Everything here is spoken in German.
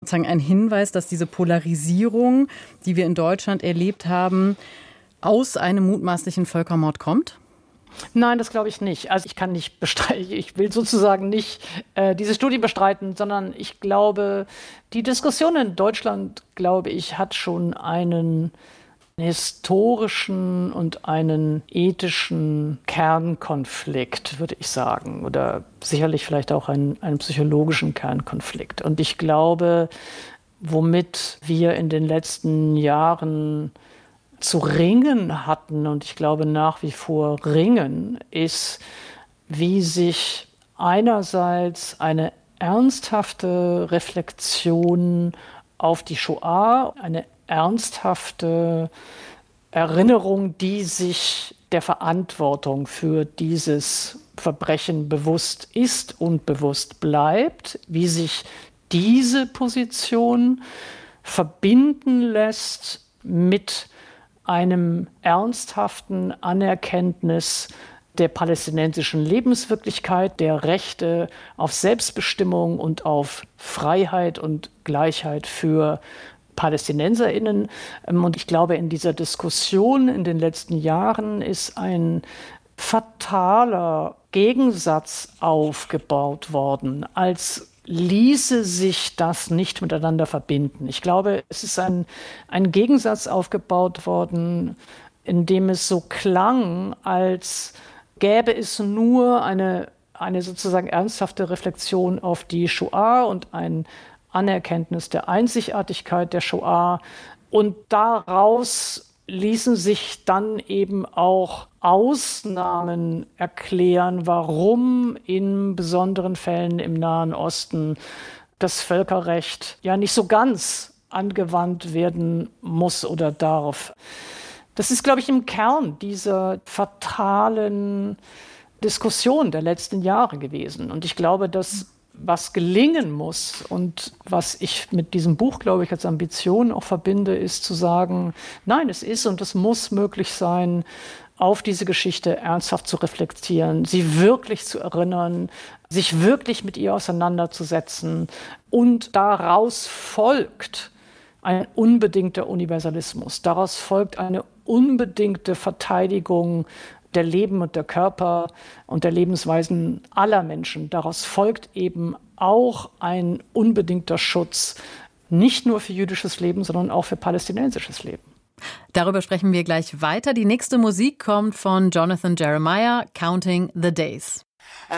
sozusagen ein Hinweis, dass diese Polarisierung, die wir in Deutschland erlebt haben, aus einem mutmaßlichen Völkermord kommt? Nein, das glaube ich nicht. Also ich kann nicht bestreiten, ich will sozusagen nicht diese Studie bestreiten, sondern ich glaube, die Diskussion in Deutschland, glaube ich, hat schon einen historischen und einen ethischen Kernkonflikt, würde ich sagen, oder sicherlich vielleicht auch einen psychologischen Kernkonflikt. Und ich glaube, womit wir in den letzten Jahren zu ringen hatten, und ich glaube nach wie vor ringen, ist, wie sich einerseits eine ernsthafte Reflexion auf die Shoah, eine ernsthafte Erinnerung, die sich der Verantwortung für dieses Verbrechen bewusst ist und bewusst bleibt, wie sich diese Position verbinden lässt mit einem ernsthaften Anerkenntnis der palästinensischen Lebenswirklichkeit, der Rechte auf Selbstbestimmung und auf Freiheit und Gleichheit für PalästinenserInnen. Und ich glaube, in dieser Diskussion in den letzten Jahren ist ein fataler Gegensatz aufgebaut worden, als ließe sich das nicht miteinander verbinden. Ich glaube, es ist ein Gegensatz aufgebaut worden, in dem es so klang, als gäbe es nur eine sozusagen ernsthafte Reflexion auf die Shoah und ein Anerkenntnis der Einzigartigkeit der Shoah. Und daraus ließen sich dann eben auch Ausnahmen erklären, warum in besonderen Fällen im Nahen Osten das Völkerrecht ja nicht so ganz angewandt werden muss oder darf. Das ist, glaube ich, im Kern dieser fatalen Diskussion der letzten Jahre gewesen. Und ich glaube, dass was gelingen muss und was ich mit diesem Buch, glaube ich, als Ambition auch verbinde, ist zu sagen, nein, es ist und es muss möglich sein, auf diese Geschichte ernsthaft zu reflektieren, sie wirklich zu erinnern, sich wirklich mit ihr auseinanderzusetzen. Und daraus folgt ein unbedingter Universalismus. Daraus folgt eine unbedingte Verteidigung der Leben und der Körper und der Lebensweisen aller Menschen. Daraus folgt eben auch ein unbedingter Schutz, nicht nur für jüdisches Leben, sondern auch für palästinensisches Leben. Darüber sprechen wir gleich weiter. Die nächste Musik kommt von Jonathan Jeremiah, Counting the Days.